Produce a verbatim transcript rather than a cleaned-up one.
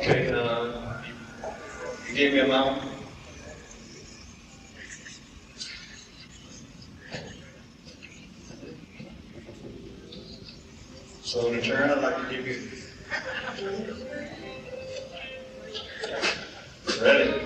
Okay, uh, you gave me a amount? So in return, I'd like to give you. Ready?